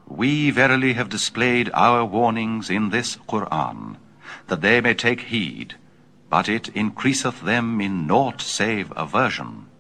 We verily have displayed our warnings in this Qur'an, that they may take heed, but it increaseth them in naught save aversion.